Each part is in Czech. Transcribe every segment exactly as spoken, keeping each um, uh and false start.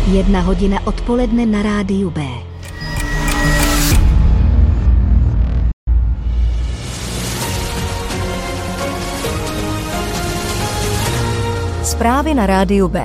Jedna hodina odpoledne na rádiu B. Zprávy na rádiu B.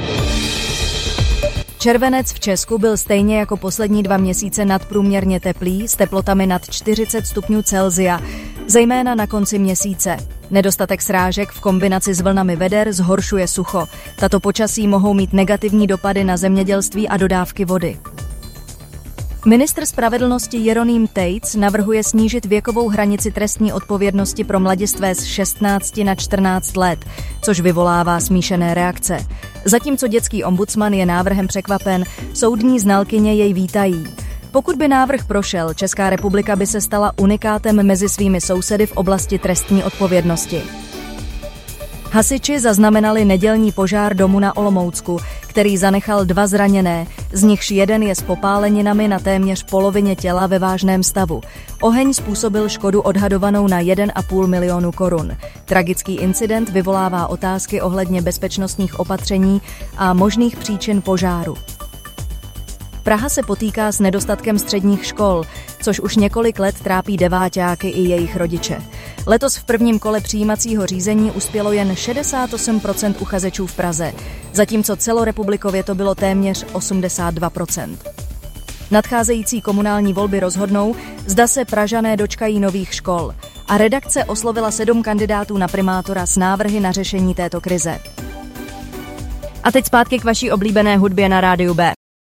Červenec v Česku byl stejně jako poslední dva měsíce nadprůměrně teplý s teplotami nad čtyřicet stupňů Celsia, zejména na konci měsíce. Nedostatek srážek v kombinaci s vlnami veder zhoršuje sucho. Tato počasí mohou mít negativní dopady na zemědělství a dodávky vody. Ministr spravedlnosti Jeroným Tejc navrhuje snížit věkovou hranici trestní odpovědnosti pro mladistvé z šestnácti na čtrnáct let, což vyvolává smíšené reakce. Zatímco dětský ombudsman je návrhem překvapen, soudní znalkyně jej vítají. Pokud by návrh prošel, Česká republika by se stala unikátem mezi svými sousedy v oblasti trestní odpovědnosti. Hasiči zaznamenali nedělní požár domu na Olomoucku, který zanechal dva zraněné, z nichž jeden je s popáleninami na téměř polovině těla ve vážném stavu. Oheň způsobil škodu odhadovanou na jeden a půl milionu korun. Tragický incident vyvolává otázky ohledně bezpečnostních opatření a možných příčin požáru. Praha se potýká s nedostatkem středních škol, což už několik let trápí deváťáky i jejich rodiče. Letos v prvním kole přijímacího řízení uspělo jen šedesát osm procent uchazečů v Praze, zatímco celorepublikově to bylo téměř osmdesát dva procent. Nadcházející komunální volby rozhodnou, zda se Pražané dočkají nových škol, a redakce oslovila sedm kandidátů na primátora s návrhy na řešení této krize. A teď zpátky k vaší oblíbené hudbě na rádiu B.